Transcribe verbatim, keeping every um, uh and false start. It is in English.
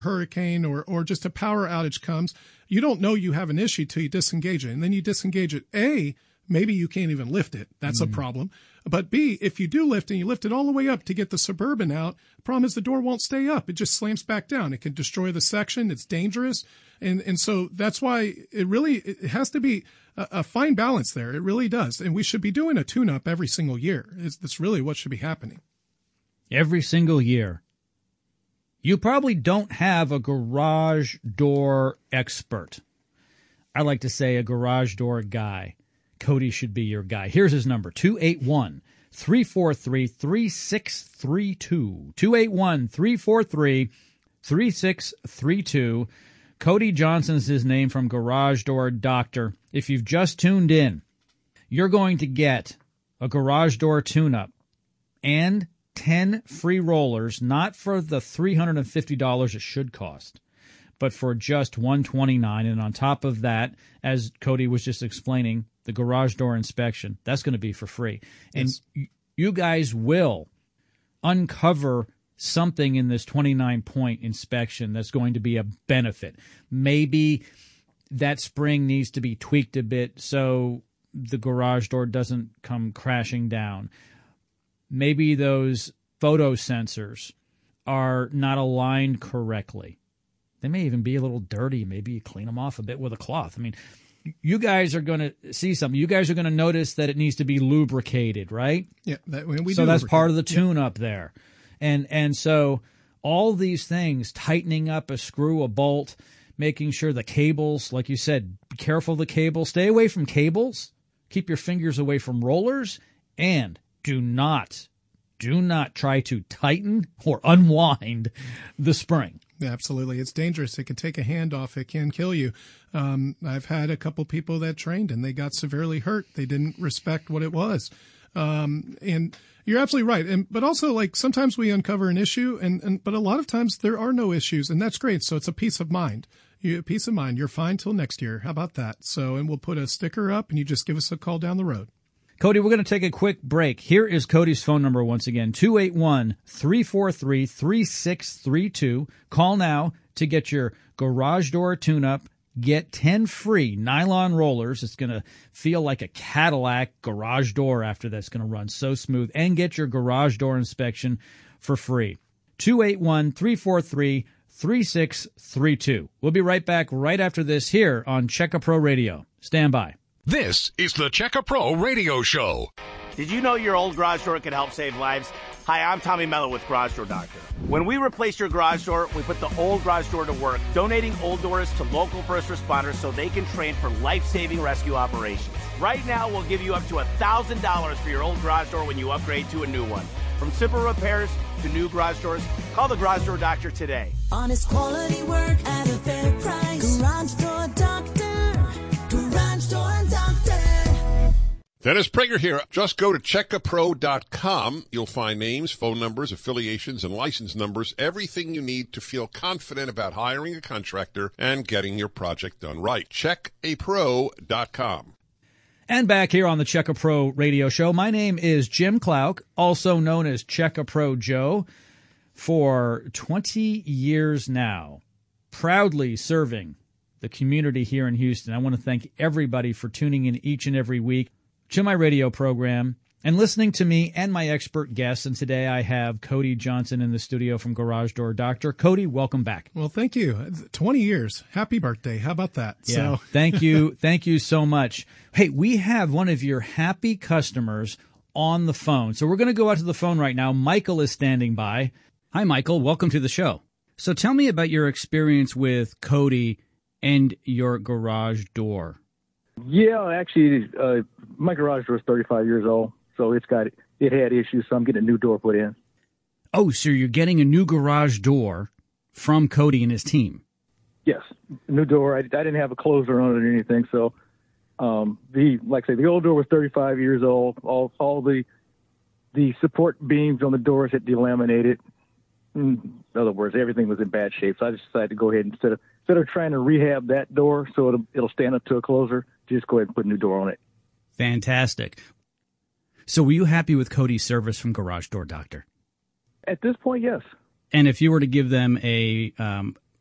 hurricane or, or just a power outage comes, you don't know you have an issue till you disengage it. And then you disengage it. A, maybe you can't even lift it. That's mm-hmm. a problem. But B, if you do lift and you lift it all the way up to get the Suburban out, the problem is the door won't stay up. It just slams back down. It can destroy the section. It's dangerous. And and so that's why it really it has to be a, a fine balance there. It really does. And we should be doing a tune-up every single year. It's, that's really what should be happening. Every single year. You probably don't have a garage door expert. I like to say a garage door guy. Cody should be your guy. Here's his number, two eight one, three four three, three six three two. two eight one, three four three, three six three two. Cody Johnson's his name from Garage Door Doctor. If you've just tuned in, you're going to get a garage door tune-up and ten free rollers, not for the three hundred fifty dollars it should cost, but for just one hundred twenty-nine dollars. And on top of that, as Cody was just explaining, the garage door inspection, that's going to be for free. And yes. you guys will uncover something in this twenty-nine point inspection that's going to be a benefit. Maybe that spring needs to be tweaked a bit so the garage door doesn't come crashing down. Maybe those photo sensors are not aligned correctly. They may even be a little dirty. Maybe you clean them off a bit with a cloth. I mean, you guys are going to see something. You guys are going to notice that it needs to be lubricated, right? Yeah. That, we so do that's lubricate. part of the tune-up yeah. there. And and so all these things, tightening up a screw, a bolt, making sure the cables, like you said, be careful of the cables. Stay away from cables. Keep your fingers away from rollers. And do not, do not try to tighten or unwind the spring. Yeah, absolutely. It's dangerous. It can take a hand off. It can kill you. Um, I've had a couple people that trained and they got severely hurt. They didn't respect what it was. Um, and you're absolutely right. And, but also like sometimes we uncover an issue and, and, but a lot of times there are no issues and that's great. So it's a peace of mind. You, peace of mind. You're fine till next year. How about that? So, and we'll put a sticker up and you just give us a call down the road. Cody, we're going to take a quick break. Here is Cody's phone number once again, two eight one, three four three, three six three two. Call now to get your garage door tune-up. Get ten free nylon rollers. It's going to feel like a Cadillac garage door after that's going to run so smooth. And get your garage door inspection for free. two eight one, three four three, three six three two. We'll be right back right after this here on Checka Pro Radio. Stand by. This is the Checka Pro Radio Show. Did you know your old garage door can help save lives? Hi, I'm Tommy Mello with Garage Door Doctor. When we replace your garage door, we put the old garage door to work, donating old doors to local first responders so they can train for life-saving rescue operations. Right now, we'll give you up to one thousand dollars for your old garage door when you upgrade to a new one. From simple repairs to new garage doors, call the Garage Door Doctor today. Honest quality work at a fair price. Garage Door Doctor. Garage Door Doctor. Dennis Prager here. Just go to checka pro dot com. You'll find names, phone numbers, affiliations, and license numbers, everything you need to feel confident about hiring a contractor and getting your project done right. check a pro dot com. And back here on the Checka Pro Radio Show, my name is Jim Clouk, also known as Checka Pro Joe, for twenty years now, proudly serving the community here in Houston. I want to thank everybody for tuning in each and every week to my radio program and listening to me and my expert guests. And today I have Cody Johnson in the studio from Garage Door Doctor. Cody, welcome back. Well, thank you. twenty years. Happy birthday. How about that? Yeah. So. Thank you. Thank you so much. Hey, we have one of your happy customers on the phone. So we're going to go out to the phone right now. Michael is standing by. Hi, Michael. Welcome to the show. So tell me about your experience with Cody and your garage door. Yeah, actually, uh, my garage door is thirty-five years old, so it's got it had issues, so I'm getting a new door put in. Oh, so you're getting a new garage door from Cody and his team? Yes, new door. I, I didn't have a closer on it or anything, so um, the like I say, the old door was thirty-five years old. All all the the support beams on the doors had delaminated. In other words, everything was in bad shape. So I just decided to go ahead and instead of instead of trying to rehab that door so it'll it'll stand up to a closer, just go ahead and put a new door on it. Fantastic. So were you happy with Cody's service from Garage Door Doctor? At this point, yes. And if you were to give them a um,